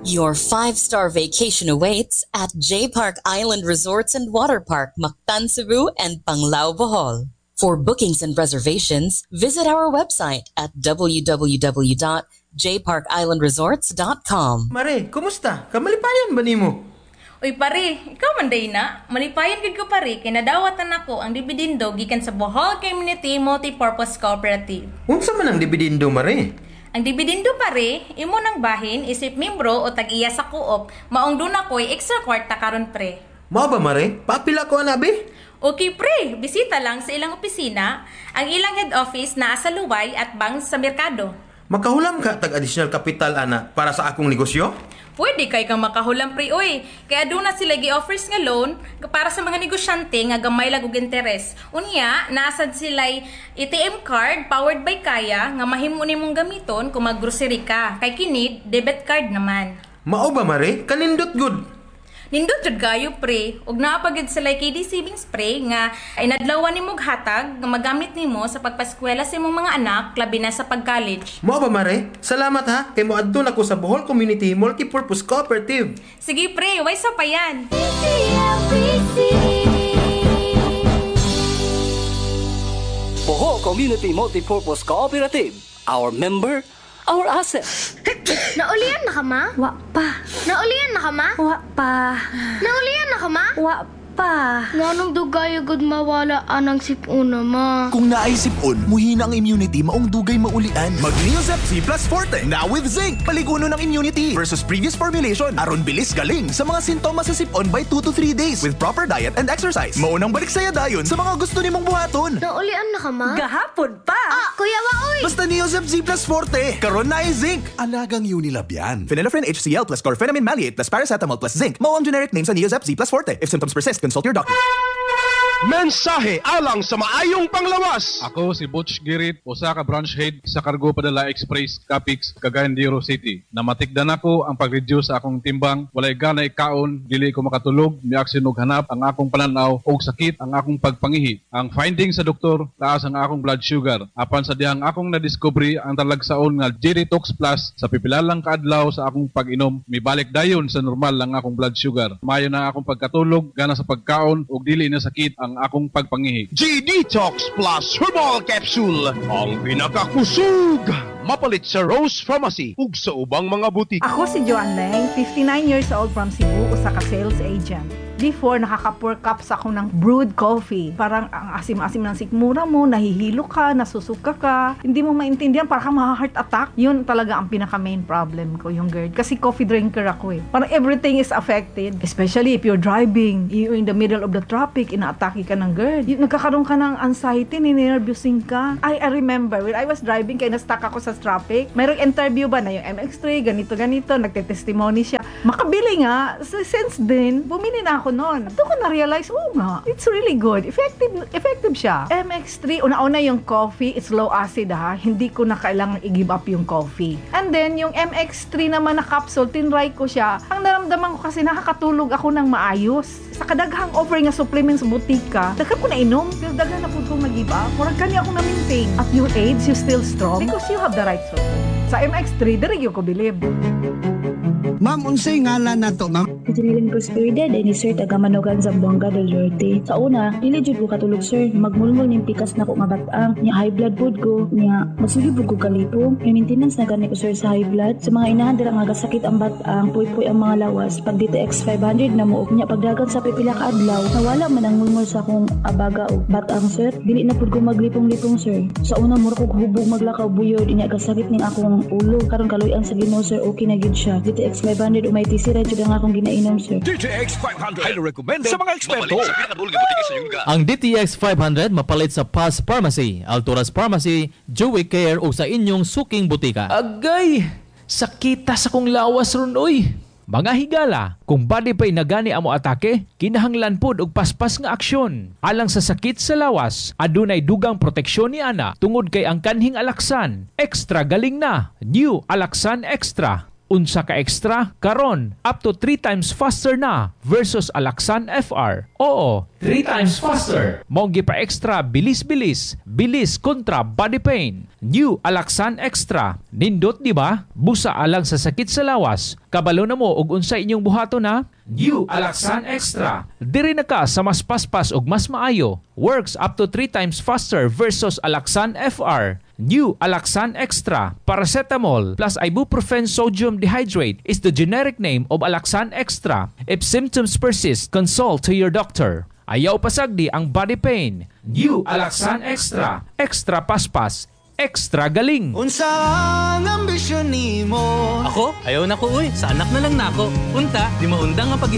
Your 5-star vacation awaits at J Park Island Resorts and Water Park, Mactan, Cebu, and Panglao, Bohol. For bookings and reservations, visit our website at www.jparkislandresorts.com. Mare, kumusta? Kamalipayan ba nimo? Uy pare, ikaw man day na. Malipayan gid ko pare, kay nadawatan ako ang dibidindo gikan sa Bohol Community Multipurpose Cooperative. Unsa man ang dibidindo, Mare? Ang dibidindo pare, imo nang bahin isip membro o tag-iya sa co-op, maong duna ko'y extra kwarta karon pre. Mao ba, Mare? Papila ko anabi? Okay pre, bisita lang sa ilang opisina, ang ilang head office naa sa Luway at Bang sa Merkado. Makahulam ka tag additional capital ana para sa akong negosyo? Pwede kay kang makahulam pre oy. Kaya doon na sila gi-offers nga loan para sa mga negosyante nga gamay lag og interes. Unya, nasad sila'y ATM card powered by Kaya nga mahimo nimong gamiton kung maggrocery ka. Kay kini debit card naman. Mao ba, Mare? Kanindot good. Nindot jud gayo pre, ug naa pa gid sila KD saving spray nga ay nadlawan nimong hatag nga magamit nimo sa pagpaskwela sa imong mga anak labi na sa pag-college. Mao ba, Mare? Salamat ha, kay moadto nako sa Bohol Community Multipurpose Cooperative. Sige pre, way sa pa yan. Bohol Community Multipurpose Cooperative. Our member, our asset. Naulian na ka, ma? Wa pa. Naulian na ka, ma? Wa pa. Naulian na ka, ma? Wa pa. Nganong dugay agad mawala anang sipuna, ma? Kung naisipon, muhina ang immunity maong dugay maulian. Mag-Neosep C Plus Forte, now with zinc. Paliguno ng immunity versus previous formulation. Aron bilis galing sa mga sintomas sa sipon by 2 to 3 days with proper diet and exercise. Maunang balik saya dayon sa mga gusto nimong buhaton. Naulian na ka, ma? Gahapon pa. Kuya Waoy! Basta Neosep C Plus Forte, karon na zinc. Alagang Unilab yan. Phenylephrine HCl plus chlorphenamine maleate plus paracetamol plus zinc. Mao ang generic name sa Neosep C Plus Forte. If symptoms persist, consult your doctor. Mensahe alang sa maayong panglawas. Ako si Butch Girit, usa ka branch head sa Cargo Padala Express Capix, Cagayan de Oro City. Namatikdan ako ang pag-reduce sa akong timbang, walay ganay kaon, dili ko makatulog, miaksin og hanap ang akong pananaw og sakit ang akong pagpangihi. Ang finding sa doktor, taas ang akong blood sugar. Apan sa dihang akong nadiscovery ang talagsaon nga G-Detox Plus sa pipilalang kaadlaw sa akong pag-inom, mibalik dayon sa normal ang akong blood sugar. Mayo na akong pagkatulog, gana sa pagkaon og dili na sakit ang akong pagpangihi. G-Detox Plus Herbal Capsule, ang pinakakusog. Mapalit sa Rose Pharmacy ug sa ubang mga butik. Ako si Joan Leng, 59 years old from Cebu, usa ka sales agent. Before, nakaka-4 cups ako ng brewed coffee. Parang ang asim-asim ng sikmura mo, nahihilo ka, nasusuka ka, hindi mo maintindihan, parang ma-heart attack. Yun talaga ang pinaka-main problem ko, yung GERD. Kasi coffee drinker ako eh. Parang everything is affected. Especially if you're driving, you're in the middle of the traffic, ina-atake ka ng GERD. Nagkakaroon ka ng anxiety, ninervyusin ka. I remember, when I was driving, kaya na-stuck ako sa traffic, mayroong interview ba na yung MX3, ganito-ganito, nagte-testimony siya. Makabili nga, since then, bumili na ako noon. At ko na-realize, nga, it's really good. Effective siya. MX3, una-una yung coffee, it's low acid ha. Hindi ko na kailangan i-give up yung coffee. And then, yung MX3 naman na capsule, tinry ko siya. Ang naramdaman ko kasi nakakatulog ako ng maayos. Sa kadaghang offer nga supplements sa butika, daghan ko na inom, pero daghan na po kong nag-give up. Murag kanya akong na-maintain. At your age, you still strong because you have the right supplement. Sa MX3, dirigyo ko bilib. Ma'am, unsay ngalan na to, ma'am? Itiniling Prosperidad ay ni Sir Tagamanogan sa Buanga del Norte. Sa una, dili jud ko katulog sir, magmulmul ning pikas na ko nga batang, nya high blood pod ko, nya magsugib ko kalipo. May maintenance na gani ko sir sa high blood. Sa mga inahan dira nga gasakit ang batang, puy-puy ang mga lawas. Pag DTX 500 na mo, nya pagdagan sa pipila ka adlaw, nawala man ang mulmul sa akong abaga o batang sir. Dili na pod ko maglipong-lipong sir. Sa una mura ko hubog maglakaw buyod, nya gasakit ning akong ulo. Karon kaluyan sa Ginoo sir, okay na gid siya. DTX 500 umay tisira jud ang akong ginainom sir. DTX 500 highly recommended sa mga eksperto. Ang DTX 500 mapalit sa Paz Pharmacy, Alturas Pharmacy, Joey Care o sa inyong suking butika. Agay, sakita sa kong lawas ron oy. Mga higala, kung body pa'y nagani amo atake, kinahanglan pod og paspas nga aksyon. Alang sa sakit sa lawas, adunay dugang proteksyon ni ana tungod kay ang kanhing Alaksan. Extra galing na. New Alaksan Extra. Unsa ka extra? Karon, up to 3 times faster na versus Alaxan FR. Oo, 3 times faster. Monggi pa extra bilis-bilis. Bilis kontra body pain. New Alaxan Extra. Nindot di ba? Busa alang sa sakit sa lawas. Kabalo na mo og unsa inyong buhaton na? New Alaxan Extra. Diri na ka sa mas paspas og mas maayo. Works up to 3 times faster versus Alaxan FR. New Alaxan Extra. Paracetamol plus ibuprofen sodium dehydrate is the generic name of Alaxan Extra. If symptoms persist, consult to your doctor. Ayaw pasagdi ang body pain. New Alaxan Extra. Extra paspas. Extra galing. Unsa ang ambisyon nimo? Ako, ayaw na ko uy. Sa anak na lang nako. Unta, di maundang ang pag